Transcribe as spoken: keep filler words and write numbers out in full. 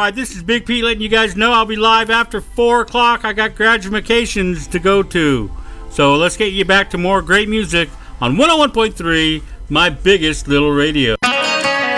right, this is Big Pete letting you guys know I'll be live after four o'clock. I got graduations to go to. So let's get you back to more great music on one oh one point three, my biggest little radio.